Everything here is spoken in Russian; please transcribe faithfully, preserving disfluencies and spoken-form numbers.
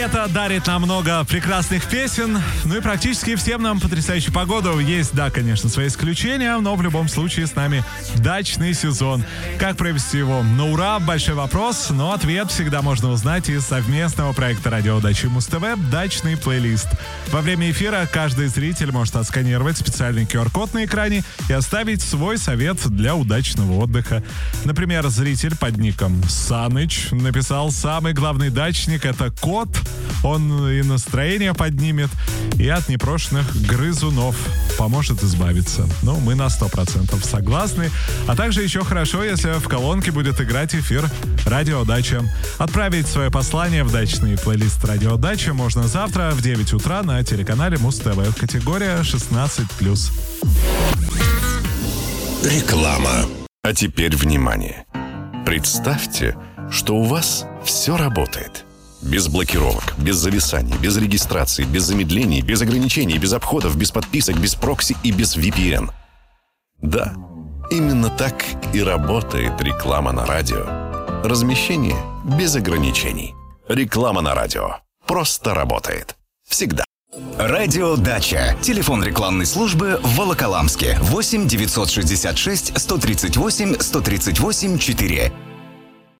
Лето дарит нам много прекрасных песен, ну и практически всем нам потрясающую погоду. Есть, да, конечно, свои исключения, но в любом случае с нами дачный сезон. Как провести его на ура? Большой вопрос, но ответ всегда можно узнать из совместного проекта радио Дачи Муз-ТВ «Дачный плейлист». Во время эфира каждый зритель может отсканировать специальный ку ар код на экране и оставить свой совет для удачного отдыха. Например, зритель под ником Саныч написал: «Самый главный дачник — это кот. Он и настроение поднимет, и от непрошенных грызунов поможет избавиться». Ну, мы на сто процентов согласны. А также еще хорошо, если в колонке будет играть эфир «Радио Дача». Отправить свое послание в дачный плейлист «Радио Дача» можно завтра в девять утра на телеканале Муз-ТВ. Категория шестнадцать плюс. Реклама. А теперь внимание. Представьте, что у вас все работает. Без блокировок, без зависаний, без регистрации, без замедлений, без ограничений, без обходов, без подписок, без прокси и без ви пи эн. Да, именно так и работает реклама на радио. Размещение без ограничений. Реклама на радио просто работает. Всегда. Радио Дача. Телефон рекламной службы в Волоколамске. восемь девятьсот шестьдесят шесть сто тридцать восемь сто тридцать восемь четыре.